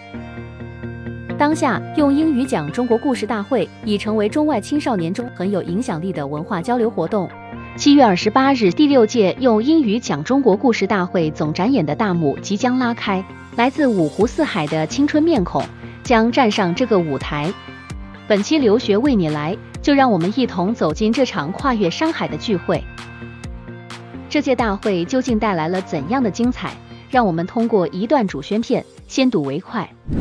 当下，用英语讲中国故事大会已成为中外青少年中很有影响力的文化交流活动。7月28日，第6届用英语讲中国故事大会总展演的大幕即将拉开，来自五湖四海的青春面孔将站上这个舞台。本期留学为你来，就让我们一同走进这场跨越山海的聚会。这届大会究竟带来了怎样的精彩？让我们通过一段主宣片先睹为快。